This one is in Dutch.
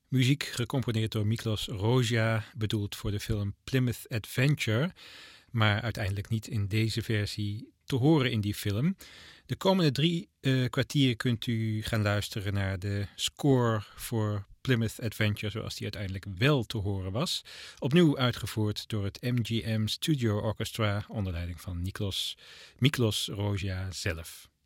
Muziek gecomponeerd door Miklos Rozsa, bedoeld voor de film Plymouth Adventure, maar uiteindelijk niet in deze versie te horen in die film. De komende 3 kwartier kunt u gaan luisteren naar de score voor Plymouth Adventure, zoals die uiteindelijk wel te horen was. Opnieuw uitgevoerd door het MGM Studio Orchestra onder leiding van Miklos Rozsa zelf.